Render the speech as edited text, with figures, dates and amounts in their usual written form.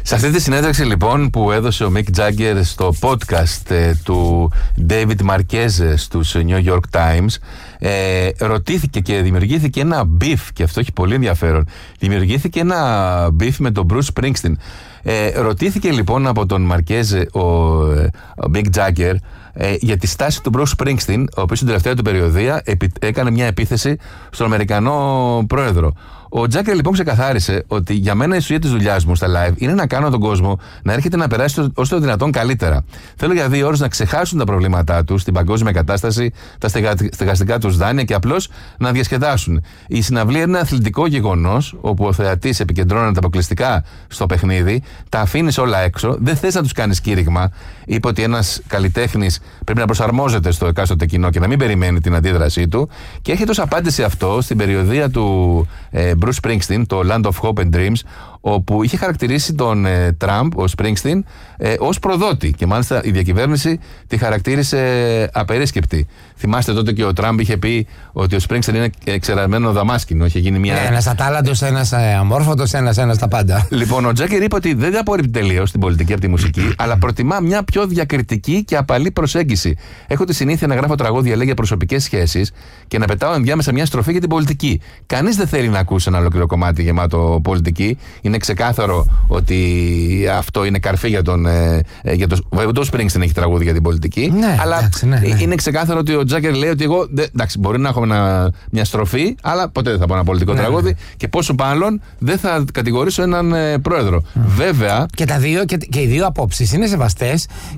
Σε αυτή τη συνέντευξη λοιπόν που έδωσε ο Mick Jagger στο podcast του David Marquez στους New York Times, ρωτήθηκε και δημιουργήθηκε ένα beef, και αυτό έχει πολύ ενδιαφέρον. Δημιουργήθηκε ένα beef με τον Bruce Springsteen. Ρωτήθηκε λοιπόν από τον Marquez ο Mick Jagger για τη στάση του Bruce Springsteen, ο οποίος στην τελευταία του περιοδία έκανε μια επίθεση στον Αμερικανό πρόεδρο. Ο Τζάκερ λοιπόν ξεκαθάρισε ότι για μένα η ουσία της δουλειάς μου στα live είναι να κάνω τον κόσμο να έρχεται να περάσει όσο το δυνατόν καλύτερα. Θέλω για 2 ώρες να ξεχάσουν τα προβλήματά τους, την παγκόσμια κατάσταση, τα στεγαστικά τους δάνεια και απλώς να διασκεδάσουν. Η συναυλία είναι ένα αθλητικό γεγονός, όπου ο θεατής επικεντρώνεται αποκλειστικά στο παιχνίδι, τα αφήνεις όλα έξω, δεν θες να τους κάνεις κήρυγμα. Είπε ότι ένας καλλιτέχνης πρέπει να προσαρμόζεται στο εκάστοτε κοινό και να μην περιμένει την αντίδρασή του. Και έχετε ως απάντηση αυτό στην περιοδία του Bruce Springsteen, το Land of Hope and Dreams, όπου είχε χαρακτηρίσει τον Τραμπ, ο Springsteen, ως προδότη. Και μάλιστα η διακυβέρνηση τη χαρακτήρισε απερίσκεπτη. Θυμάστε τότε και ο Τραμπ είχε πει ότι ο Springsteen είναι εξερασμένο δαμάσκηνο. Είχε γίνει μια. Ένας ατάλλαντος, ένας αμόρφωτος, ένας τα πάντα. Λοιπόν, ο Τζάκερ είπε ότι δεν απορρίπτει τελείως την πολιτική από τη μουσική, αλλά προτιμά μια πιο διακριτική και απαλή προσέγγιση. Έχω τη συνήθεια να γράφω τραγούδια, λέει, για προσωπικές σχέσεις και να πετάω ενδιάμεσα μια στροφή για την πολιτική. Κανείς δεν θέλει να ακούσει ένα ολόκληρο κομμάτι γεμάτο πολιτική. Είναι ξεκάθαρο ότι αυτό είναι καρφί για τον. Βέβαια, το Springsteen έχει τραγούδι για την πολιτική. Ναι, αλλά εντάξει, ναι. είναι ξεκάθαρο ότι ο Τζάκερ λέει ότι εγώ. Εντάξει, μπορεί να έχω μια στροφή, αλλά ποτέ δεν θα πω ένα πολιτικό τραγούδι. Και πόσο μάλλον δεν θα κατηγορήσω έναν πρόεδρο. Βέβαια. Και οι δύο απόψεις είναι σεβαστές.